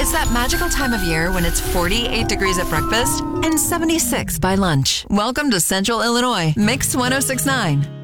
It's that magical time of year when it's 48 degrees at breakfast and 76 by lunch. Welcome to Central Illinois, Mix 1069.